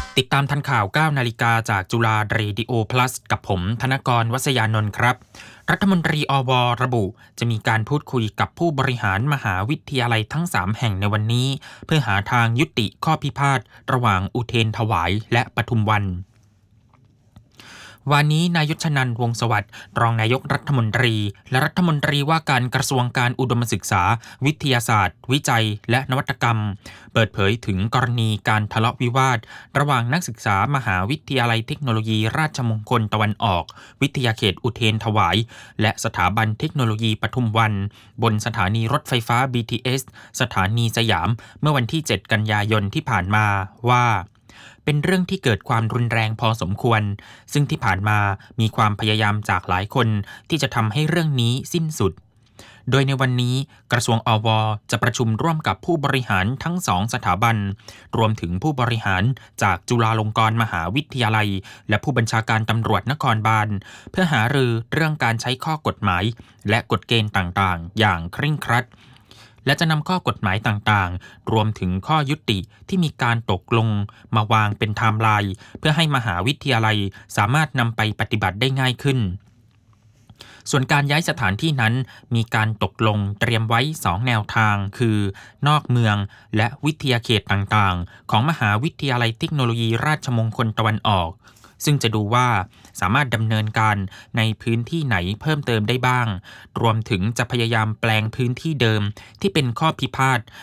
ติดตามทันข่าว 9 นาฬิกาจากจุฬาเรดิโอ plus กับผมธนกร วัษยานนท์ครับ รัฐมนตรีอวระบุจะมีการพูดคุยกับผู้บริหารมหาวิทยาลัยทั้ง 3 แห่งในวันนี้เพื่อหาทางยุติข้อพิพาทระหว่างอุเทรนถวายและปทุมวันวันนี้นายยศชนันท์ วงศ์สวัสดิ์รองนายกรัฐมนตรีและรัฐมนตรีว่าการกระทรวงการอุดมศึกษาวิทยาศาสตร์วิจัยและนวัตกรรมเปิดเผยถึงกรณีการทะเลาะวิวาทระหว่างนักศึกษามหาวิทยาลัยเทคโนโลยีราชมงคลตะวันออกวิทยาเขตอุเทรนถวายและสถาบันเทคโนโลยีปทุมวันบนสถานีรถไฟฟ้า BTS สถานีสยามเมื่อวันที่ 7 กันยายนที่ผ่านมาว่าเป็นเรื่องที่เกิดความรุนแรงพอสมควรซึ่งที่ผ่านมามีความพยายามจากหลายคนที่จะทำให้เรื่องนี้สิ้นสุดโดยในวันนี้กระทรวงอวจะประชุมร่วมกับผู้บริหารทั้งสองสถาบันรวมถึงผู้บริหารจากจุฬาลงกรณ์มหาวิทยาลัยและผู้บัญชาการตำรวจนครบาลเพื่อหารือเรื่องการใช้ข้อกฎหมายและกฎเกณฑ์ต่างๆอย่างเคร่งครัดและจะนำข้อกฎหมายต่างๆรวมถึงข้อยุติที่มีการตกลงมาวางเป็นไทม์ไลน์เพื่อให้มหาวิทยาลัยสามารถนำไปปฏิบัติได้ง่ายขึ้นส่วนการย้ายสถานที่นั้นมีการตกลงเตรียมไว้2แนวทางคือนอกเมืองและวิทยาเขตต่างๆของมหาวิทยาลัยเทคโนโลยีราชมงคลตะวันออกซึ่งจะดูว่าสามารถดำเนินการในพื้นที่ไหนเพิ่มเติมได้บ้างรวมถึงจะพยายามแปลงพื้นที่เดิมที่เป็นข้อพิพาท